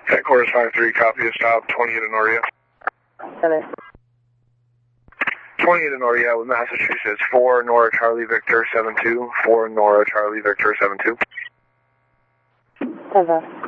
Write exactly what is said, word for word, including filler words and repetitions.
Headquarters five three, copy a stop, twenty-eight Honoria. Hello. twenty-eight Honoria with Massachusetts, four Nora Charlie Victor seven two, four Nora Charlie Victor seven two. Over.